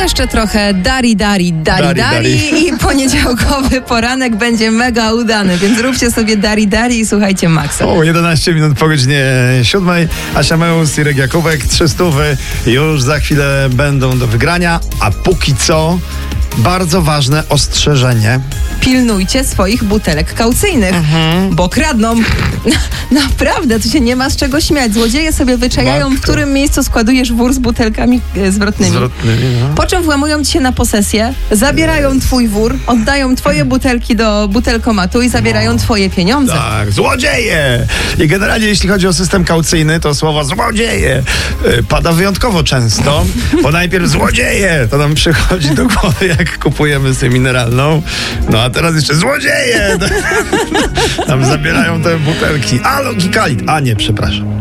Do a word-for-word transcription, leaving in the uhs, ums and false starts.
Jeszcze trochę dari, dari, dari, Dari, dari, dari. i poniedziałkowy poranek będzie mega udany, więc róbcie sobie dari, dari i słuchajcie Maxa. O, jedenaście minut po godzinie siódmej. Asia Meus, Irek Jakubek, trzy stówy już za chwilę będą do wygrania, a póki co bardzo ważne ostrzeżenie. Pilnujcie swoich butelek kaucyjnych, Mhm. bo kradną. Naprawdę, tu się nie ma z czego śmiać. Złodzieje sobie wyczajają, w Matko. którym miejscu składujesz wór z butelkami e, zwrotnymi. Zwrotnymi, no. Po czym włamują ci się na posesję, zabierają twój wór, oddają twoje butelki do butelkomatu i zabierają twoje pieniądze. Tak, złodzieje! I generalnie jeśli chodzi o system kaucyjny, to słowo złodzieje y, pada wyjątkowo często, bo najpierw złodzieje, to nam przychodzi do głowy, jak kupujemy sobie mineralną, no a teraz jeszcze złodzieje! Nam zabierają te butelki. A, logikalit! A nie, przepraszam.